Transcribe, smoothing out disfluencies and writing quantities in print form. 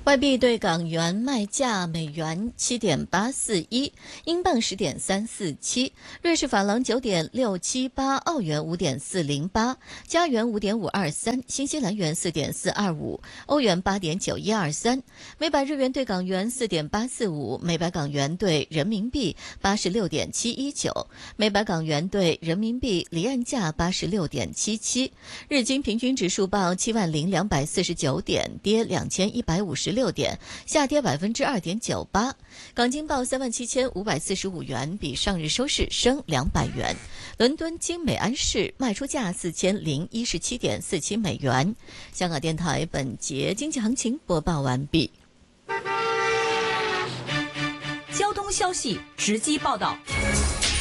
外币对港元卖价：美元7.841，英镑10.347，瑞士法郎9.678，澳元5.408，加元5.523，新西兰元4.425，欧元8.9123，每百日元对港元4.845，每百港元对人民币86.719，每百港元对人民币离岸价86.77，日经平均指数报70249点，跌2156点，下跌2.98%。港金报37545元，比上日收市升200元。伦敦金美安市卖出价4017.47美元。香港电台本节经济行情播报完毕。 交通消息直击报道。